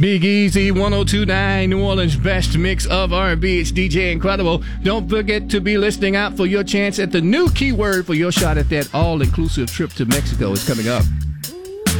Big Easy 1029, New Orleans' best mix of R&B. It's DJ Incredible. Don't forget to be listening out for your chance at the new keyword for your shot at that all-inclusive trip to Mexico is coming up.